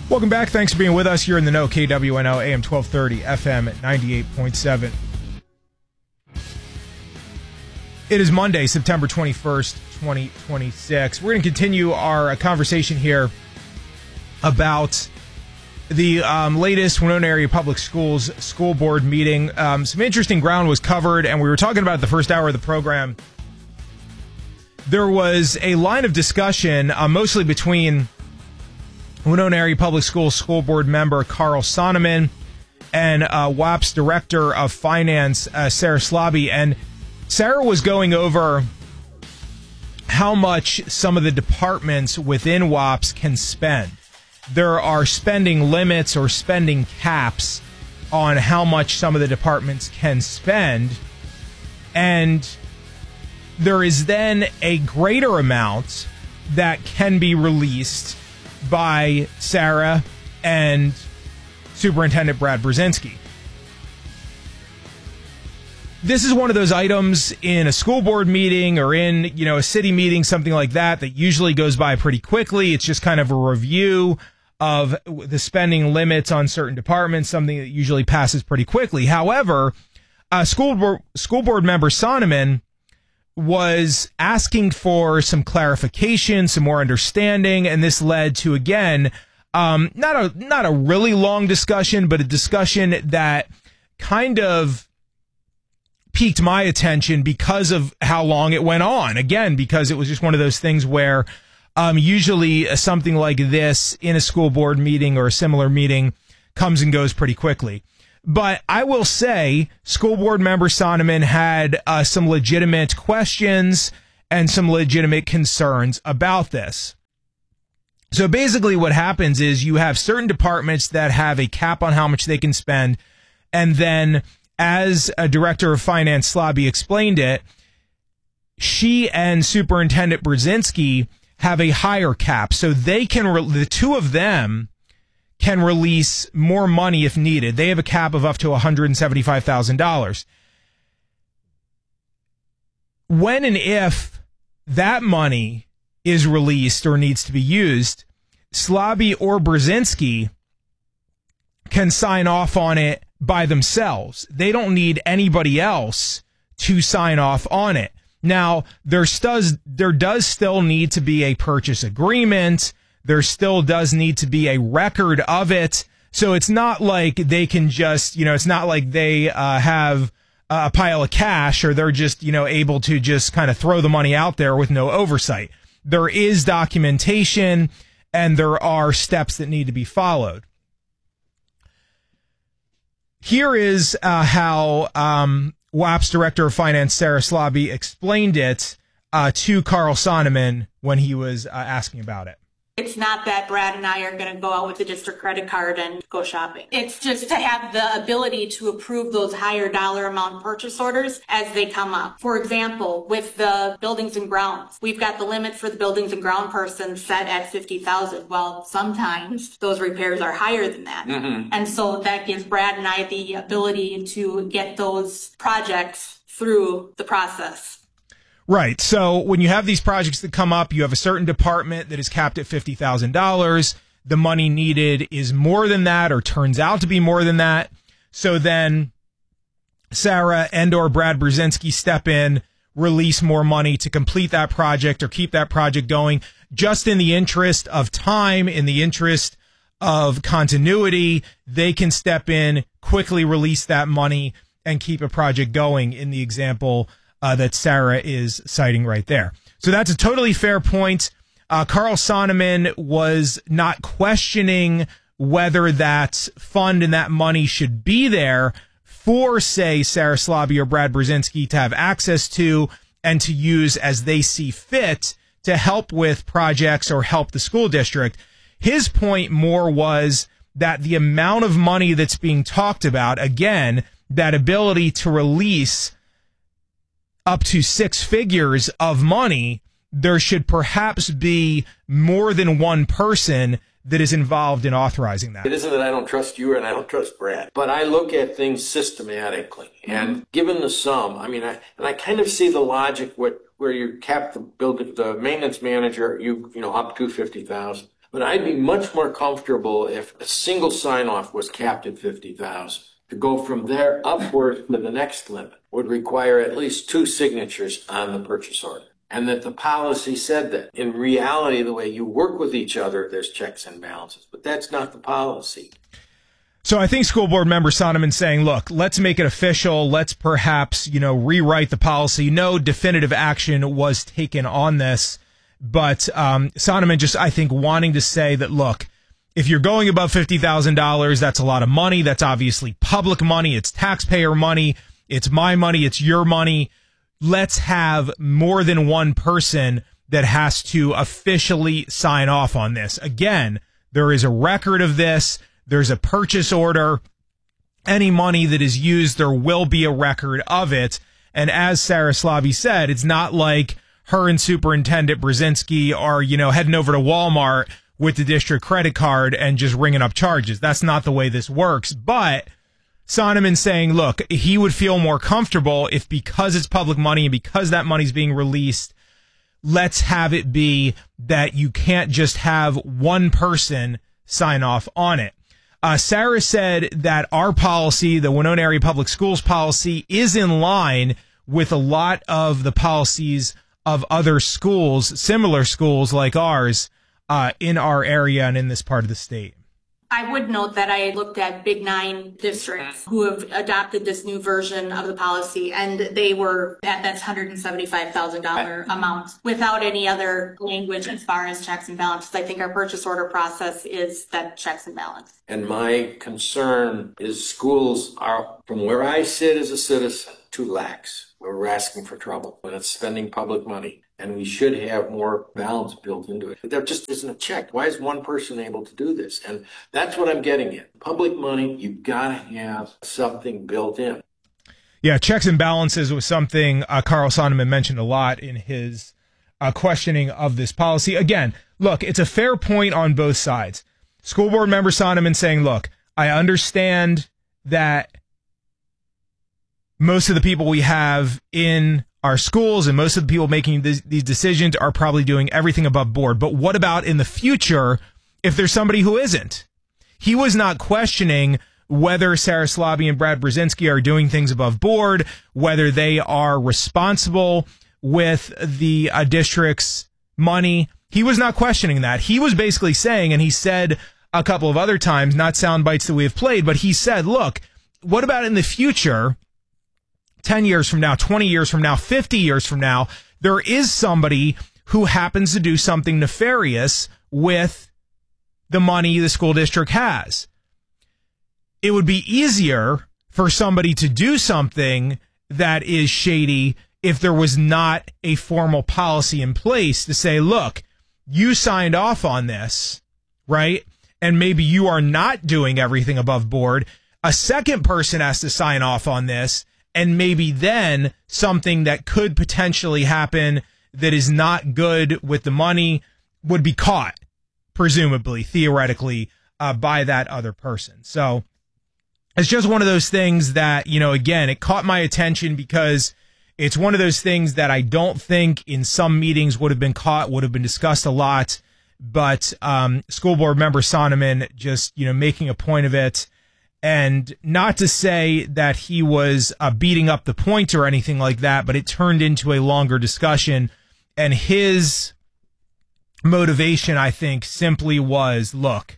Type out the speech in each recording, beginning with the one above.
Welcome back. Thanks for being with us. You're in the know. KWNO, AM 1230, FM 98.7. It is Monday, September 21st, 2026. We're going to continue our conversation here about the latest Winona Area Public Schools school board meeting. Some interesting ground was covered, and we were talking about the first hour of the program. There was a line of discussion, mostly between Winona Area Public Schools school board member Carl Sonneman and WAP's director of finance, Sarah Slobby. And Sarah was going over how much some of the departments within WAPs can spend. There are spending limits or spending caps on how much some of the departments can spend. And there is then a greater amount that can be released by Sarah and Superintendent Brad Brzezinski. This is one of those items in a school board meeting or in, a city meeting, something like that usually goes by pretty quickly. It's just kind of a review of the spending limits on certain departments, something that usually passes pretty quickly. However, school board member Sonneman was asking for some clarification, some more understanding, and this led to, again, not a really long discussion, but a discussion that kind of piqued my attention because of how long it went on. Again, because it was just one of those things where usually something like this in a school board meeting or a similar meeting comes and goes pretty quickly. But I will say school board member Sonneman had some legitimate questions and some legitimate concerns about this. So basically what happens is you have certain departments that have a cap on how much they can spend. And then as a director of finance, Slobby explained it, she and Superintendent Brzezinski have a higher cap. So they can, the two of them can release more money if needed. They have a cap of up to $175,000. When and if that money is released or needs to be used, Slobby or Brzezinski can sign off on it by themselves. They don't need anybody else to sign off on it. Now, there does still need to be a purchase agreement. There still does need to be a record of it. So it's not like they can just, it's not like they have a pile of cash or they're just, able to just kind of throw the money out there with no oversight. There is documentation and there are steps that need to be followed. Here is how WAP's Director of Finance, Sarah Slobby, explained it to Carl Sonneman when he was asking about it. It's not that Brad and I are going to go out with the district credit card and go shopping. It's just to have the ability to approve those higher dollar amount purchase orders as they come up. For example, with the buildings and grounds, we've got the limit for the buildings and ground person set at $50,000. Well, sometimes those repairs are higher than that. Mm-hmm. And so that gives Brad and I the ability to get those projects through the process. Right. So when you have these projects that come up, you have a certain department that is capped at $50,000. The money needed is more than that or turns out to be more than that. So then Sarah and or Brad Brzezinski step in, release more money to complete that project or keep that project going just in the interest of time, in the interest of continuity. They can step in, quickly release that money and keep a project going in the example that Sarah is citing right there. So that's a totally fair point. Carl Sonneman was not questioning whether that fund and that money should be there for, say, Sarah Slobby or Brad Brzezinski to have access to and to use as they see fit to help with projects or help the school district. His point more was that the amount of money that's being talked about, again, that ability to release up to six figures of money, there should perhaps be more than one person that is involved in authorizing that. It isn't that I don't trust you and I don't trust Brad, but I look at things systematically. And given the sum, I kind of see the logic where you cap the maintenance manager, up to $50,000. But I'd be much more comfortable if a single sign-off was capped at 50,000. To go from there upward to the next limit would require at least 2 signatures on the purchase order. And that the policy said that. In reality, the way you work with each other, there's checks and balances. But that's not the policy. So I think school board member Sonneman saying, look, let's make it official. Let's perhaps, rewrite the policy. No definitive action was taken on this. But Sonneman just, I think, wanting to say that, look, if you're going above $50,000, that's a lot of money. That's obviously public money. It's taxpayer money. It's my money. It's your money. Let's have more than one person that has to officially sign off on this. Again, there is a record of this. There's a purchase order. Any money that is used, there will be a record of it. And as Sarah Slavy said, it's not like her and Superintendent Brzezinski are, heading over to Walmart with the district credit card and just ringing up charges. That's not the way this works. But Sonneman saying, look, he would feel more comfortable if, because it's public money and because that money's being released, let's have it be that you can't just have one person sign off on it. Sarah said that our policy, the Winona Area Public Schools policy, is in line with a lot of the policies of other schools, similar schools like ours, in our area and in this part of the state. I would note that I looked at Big 9 districts who have adopted this new version of the policy, and they were at that $175,000 amount without any other language as far as checks and balances. I think our purchase order process is that checks and balance. And my concern is schools are, from where I sit as a citizen, too lax. We're asking for trouble when it's spending public money. And we should have more balance built into it. There just isn't a check. Why is one person able to do this? And that's what I'm getting at. Public money, you've got to have something built in. Yeah, checks and balances was something Carl Sonneman mentioned a lot in his questioning of this policy. Again, look, it's a fair point on both sides. School board member Sonneman saying, look, I understand that most of the people we have in our schools and most of the people making these decisions are probably doing everything above board. But what about in the future if there's somebody who isn't? He was not questioning whether Sarah Slavy and Brad Brzezinski are doing things above board, whether they are responsible with the district's money. He was not questioning that. He was basically saying, and he said a couple of other times, not sound bites that we have played, but he said, look, what about in the future, 10 years from now, 20 years from now, 50 years from now, there is somebody who happens to do something nefarious with the money the school district has. It would be easier for somebody to do something that is shady if there was not a formal policy in place to say, look, you signed off on this, right? And maybe you are not doing everything above board. A second person has to sign off on this. And maybe then something that could potentially happen that is not good with the money would be caught, presumably, theoretically, by that other person. So it's just one of those things that, again, it caught my attention because it's one of those things that I don't think in some meetings would have been caught, would have been discussed a lot. But school board member Sonneman just, making a point of it. And not to say that he was beating up the point or anything like that, but it turned into a longer discussion. And his motivation, I think, simply was, look,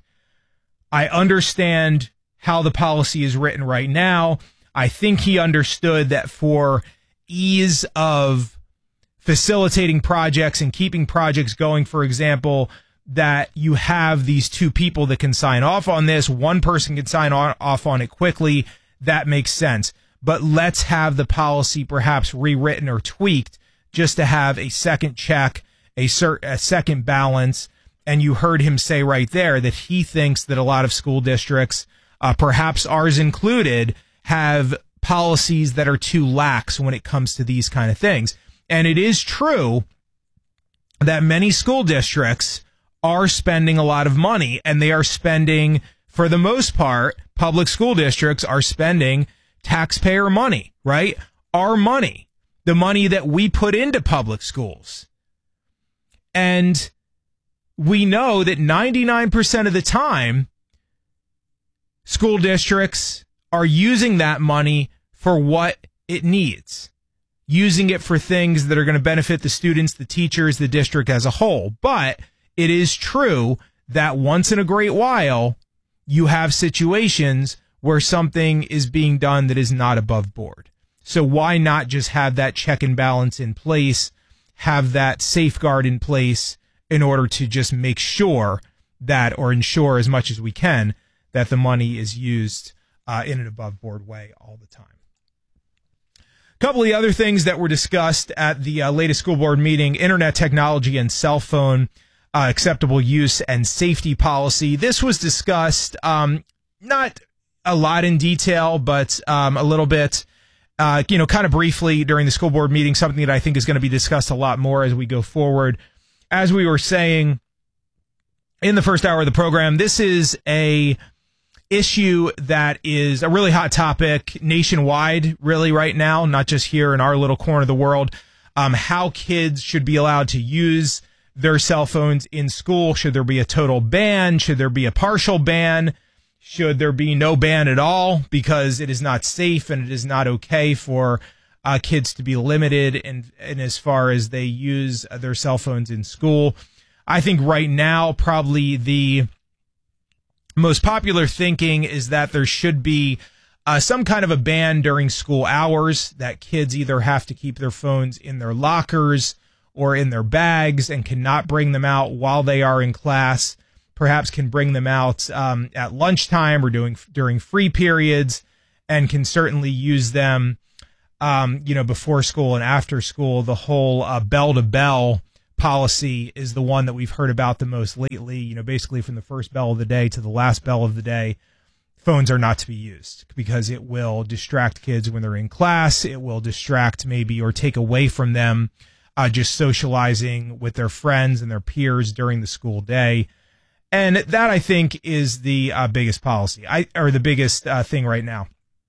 I understand how the policy is written right now. I think he understood that for ease of facilitating projects and keeping projects going, for example, that you have these two people that can sign off on this. One person can sign off on it quickly. That makes sense. But let's have the policy perhaps rewritten or tweaked just to have a second check, a second balance. And you heard him say right there that he thinks that a lot of school districts, perhaps ours included, have policies that are too lax when it comes to these kind of things. And it is true that many school districts are spending a lot of money, and they are spending, for the most part, public school districts are spending taxpayer money, right? Our money, the money that we put into public schools. And we know that 99% of the time, school districts are using that money for what it needs, using it for things that are going to benefit the students, the teachers, the district as a whole. But it is true that once in a great while, you have situations where something is being done that is not above board. So why not just have that check and balance in place, have that safeguard in place in order to just make sure that, or ensure as much as we can, that the money is used in an above board way all the time. A couple of the other things that were discussed at the latest school board meeting: internet technology and cell phone acceptable use and safety policy. This was discussed, not a lot in detail, but a little bit, kind of briefly during the school board meeting, something that I think is going to be discussed a lot more as we go forward. As we were saying in the first hour of the program, this is a issue that is a really hot topic nationwide, really, right now, not just here in our little corner of the world. How kids should be allowed to use their cell phones in school. Should there be a total ban? Should there be a partial ban? Should there be no ban at all, because it is not safe and it is not okay for kids to be limited in as far as they use their cell phones in school? I think right now probably the most popular thinking is that there should be some kind of a ban during school hours, that kids either have to keep their phones in their lockers or in their bags and cannot bring them out while they are in class, perhaps can bring them out at lunchtime or during free periods, and can certainly use them before school and after school. The whole bell-to-bell policy is the one that we've heard about the most lately. Basically from the first bell of the day to the last bell of the day, phones are not to be used because it will distract kids when they're in class. It will distract maybe or take away from them just socializing with their friends and their peers during the school day. And that, I think, is the biggest policy, or the biggest thing right now.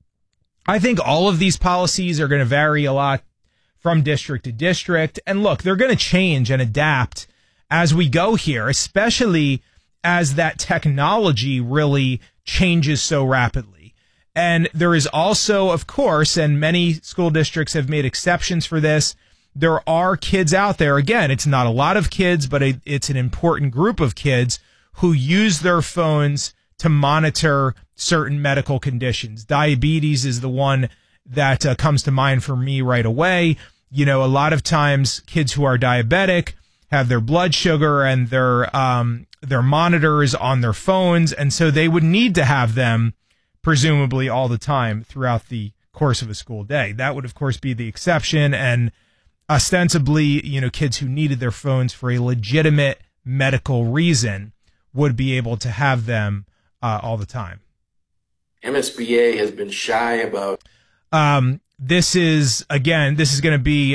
I think all of these policies are going to vary a lot from district to district. And look, they're going to change and adapt as we go here, especially as that technology really changes so rapidly. And there is also, of course, and many school districts have made exceptions for this, there are kids out there, again, it's not a lot of kids, but it's an important group of kids who use their phones to monitor certain medical conditions. Diabetes is the one that comes to mind for me right away. A lot of times kids who are diabetic have their blood sugar and their monitors on their phones, and so they would need to have them presumably all the time throughout the course of a school day. That would, of course, be the exception, and ostensibly, kids who needed their phones for a legitimate medical reason would be able to have them all the time. MSBA has been shy about. This is going to be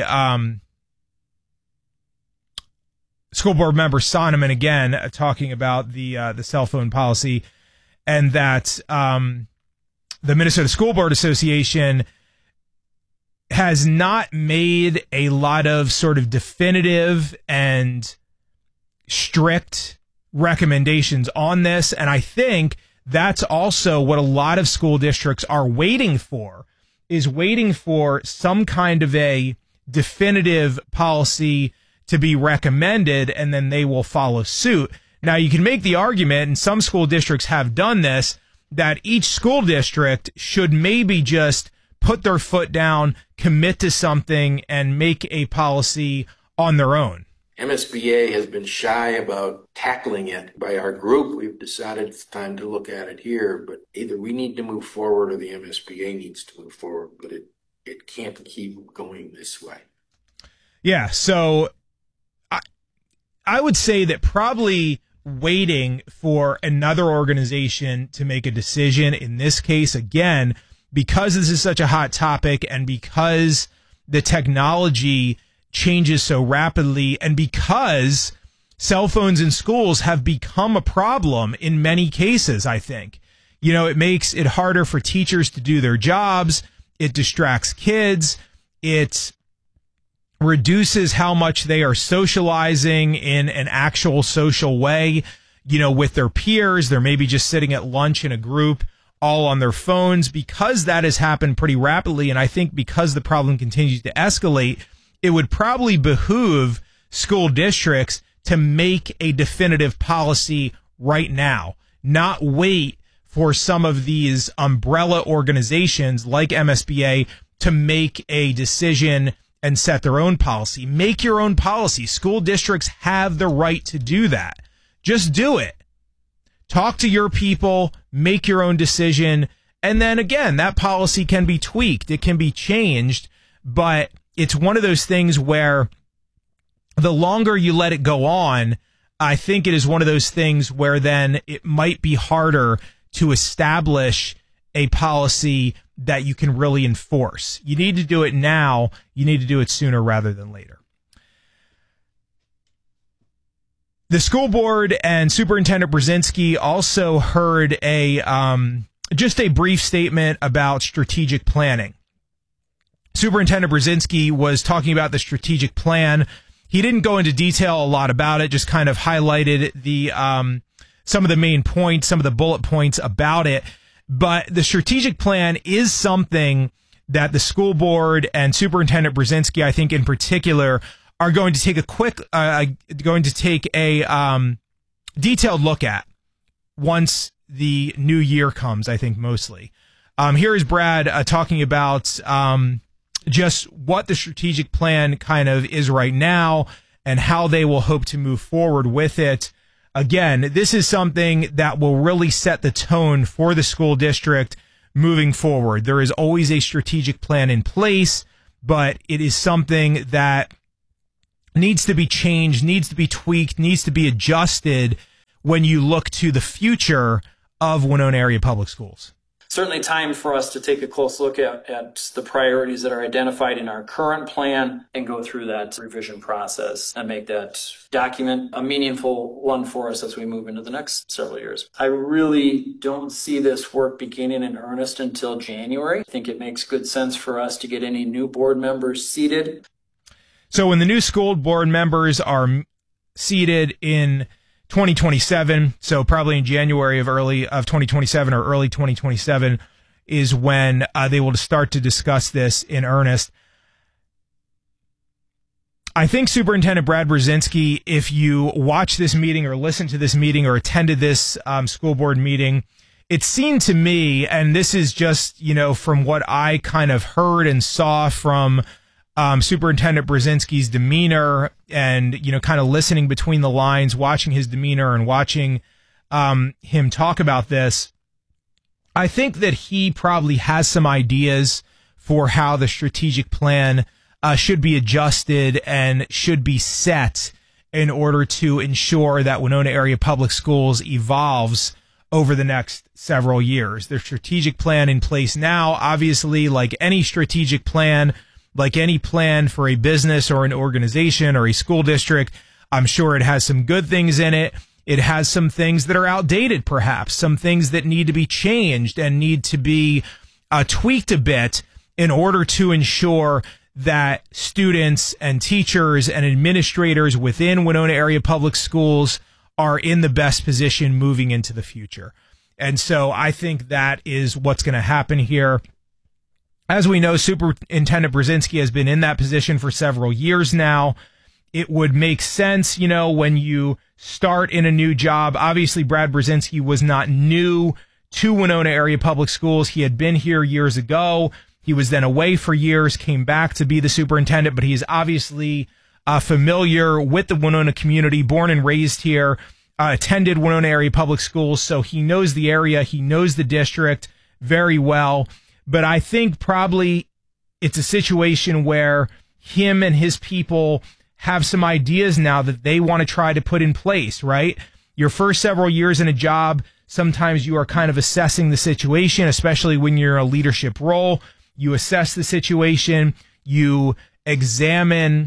school board member Sonneman again talking about the cell phone policy, and that the Minnesota School Board Association has not made a lot of sort of definitive and strict recommendations on this. And I think that's also what a lot of school districts are waiting for, is waiting for some kind of a definitive policy to be recommended, and then they will follow suit. Now, you can make the argument, and some school districts have done this, that each school district should maybe just put their foot down, commit to something, and make a policy on their own. MSBA has been shy about tackling it. By our group, we've decided it's time to look at it here, but either we need to move forward or the MSBA needs to move forward, but it can't keep going this way. Yeah, so I would say that probably waiting for another organization to make a decision in this case, again, because this is such a hot topic and because the technology changes so rapidly, and because cell phones in schools have become a problem in many cases, I think. It makes it harder for teachers to do their jobs. It distracts kids. It reduces how much they are socializing in an actual social way, with their peers. They're maybe just sitting at lunch in a group, all on their phones, because that has happened pretty rapidly. And I think because the problem continues to escalate, it would probably behoove school districts to make a definitive policy right now, not wait for some of these umbrella organizations like MSBA to make a decision and set their own policy. Make your own policy. School districts have the right to do that. Just do it. Talk to your people, make your own decision, and then again, that policy can be tweaked. It can be changed, but it's one of those things where the longer you let it go on, I think it is one of those things where then it might be harder to establish a policy that you can really enforce. You need to do it now. You need to do it sooner rather than later. The school board and Superintendent Brzezinski also heard just a brief statement about strategic planning. Superintendent Brzezinski was talking about the strategic plan. He didn't go into detail a lot about it, just kind of highlighted the some of the main points, some of the bullet points about it. But the strategic plan is something that the school board and Superintendent Brzezinski, I think in particular, are going to take a detailed look at once the new year comes, I think mostly. Here is Brad talking about just what the strategic plan kind of is right now and how they will hope to move forward with it. Again, this is something that will really set the tone for the school district moving forward. There is always a strategic plan in place, but it is something that needs to be changed, needs to be tweaked, needs to be adjusted when you look to the future of Winona Area Public Schools. Certainly time for us to take a close look at the priorities that are identified in our current plan and go through that revision process and make that document a meaningful one for us as we move into the next several years. I really don't see this work beginning in earnest until January. I think it makes good sense for us to get any new board members seated. So when the new school board members are seated in 2027, so probably in January of 2027 or early 2027 is when they will start to discuss this in earnest. I think Superintendent Brad Brzezinski, if you watch this meeting or listen to this meeting or attended this school board meeting, it seemed to me, and this is just, from what I kind of heard and saw from Superintendent Brzezinski's demeanor and, kind of listening between the lines, watching his demeanor and watching him talk about this, I think that he probably has some ideas for how the strategic plan should be adjusted and should be set in order to ensure that Winona Area Public Schools evolves over the next several years. Their strategic plan in place now, obviously, like any strategic plan, like any plan for a business or an organization or a school district, I'm sure it has some good things in it. It has some things that are outdated, perhaps, some things that need to be changed and need to be tweaked a bit in order to ensure that students and teachers and administrators within Winona Area Public Schools are in the best position moving into the future. And so I think that is what's going to happen here. As we know, Superintendent Brzezinski has been in that position for several years now. It would make sense, when you start in a new job. Obviously, Brad Brzezinski was not new to Winona Area Public Schools. He had been here years ago. He was then away for years, came back to be the superintendent, but he is obviously familiar with the Winona community, born and raised here, attended Winona Area Public Schools, so he knows the area, he knows the district very well. But I think probably it's a situation where him and his people have some ideas now that they want to try to put in place, right? Your first several years in a job, sometimes you are kind of assessing the situation, especially when you're in a leadership role. You assess the situation, you examine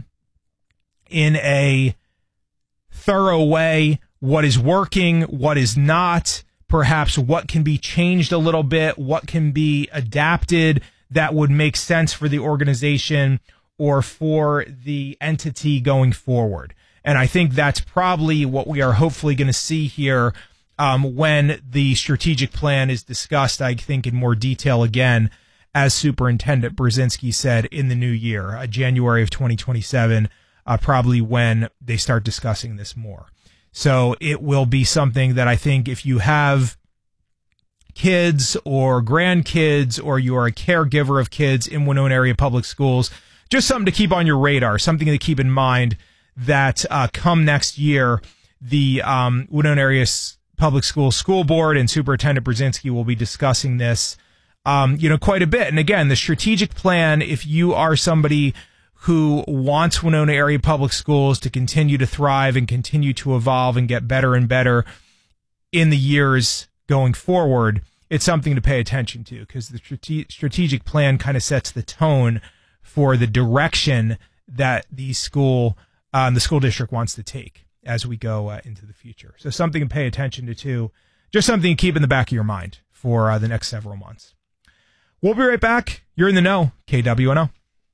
in a thorough way what is working, what is not, perhaps what can be changed a little bit, what can be adapted that would make sense for the organization or for the entity going forward. And I think that's probably what we are hopefully going to see here when the strategic plan is discussed, I think, in more detail again, as Superintendent Brzezinski said, in the new year, January of 2027, probably when they start discussing this more. So it will be something that I think if you have kids or grandkids, or you are a caregiver of kids in Winona Area Public Schools, just something to keep on your radar, something to keep in mind that come next year, the Winona Area Public Schools School Board and Superintendent Brzezinski will be discussing this, quite a bit. And again, the strategic plan, if you are somebody who wants Winona Area Public Schools to continue to thrive and continue to evolve and get better and better in the years going forward, it's something to pay attention to, because the strategic plan kind of sets the tone for the direction that the school district wants to take as we go into the future. So something to pay attention to too, just something to keep in the back of your mind for the next several months. We'll be right back. You're in the know, KWNO.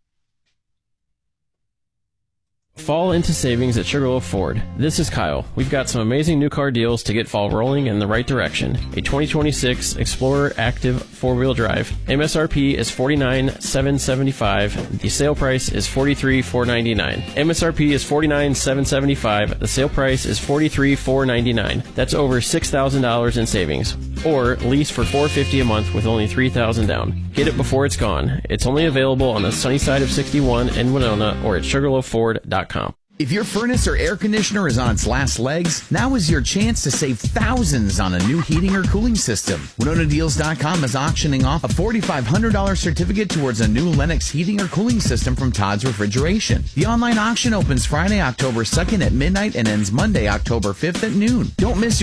Fall into savings at Sugarloaf Ford. This is Kyle. We've got some amazing new car deals to get fall rolling in the right direction. A 2026 Explorer Active 4-wheel drive. MSRP is $49,775. The sale price is $43,499. MSRP is $49,775. The sale price is $43,499. That's over $6,000 in savings. Or lease for $450 a month with only $3,000 down. Get it before it's gone. It's only available on the sunny side of 61 in Winona or at SugarloafFord.com. If your furnace or air conditioner is on its last legs, now is your chance to save thousands on a new heating or cooling system. WinonaDeals.com is auctioning off a $4,500 certificate towards a new Lennox heating or cooling system from Todd's Refrigeration. The online auction opens Friday, October 2nd at midnight and ends Monday, October 5th at noon. Don't miss